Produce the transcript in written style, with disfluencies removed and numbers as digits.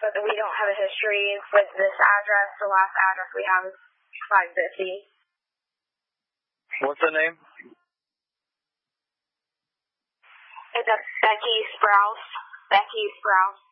we don't have a history with this address. The last address we have is 550. What's the name? It's a Becky Sprouse. Becky Sprouse.